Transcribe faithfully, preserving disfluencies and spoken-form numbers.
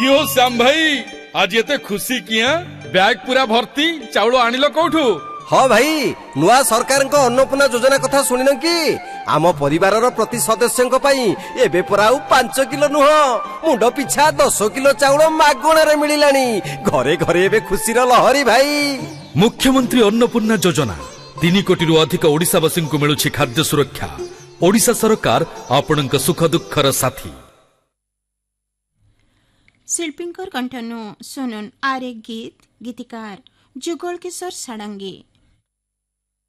क्यों श्याम भाई आज ये खुशी किया बैग पूरा भर्ती चाउल आनिल कौठू? हाँ भाई नुआ सरकार अन्नपूर्णा योजना कथा शुणिन कि आम परिवार प्रति सदस्यों एबे परा पांच किलो नुह मुंड पिछा दस किलो चाउल मागणार मिलानी घरे घरे एबे खुशी लहरी भाई। मुख्यमंत्री अन्नपूर्णा योजना तीन कोटी रु अधिक ओडिशावासी को मिलुछि खाद्य सुरक्षा। ओडिशा सरकार आपणक सुख दुखर साथी। शिल्पींकर कंठनु सुनुन आरे गीत गीतिकार जुगल किशोर साडंगी।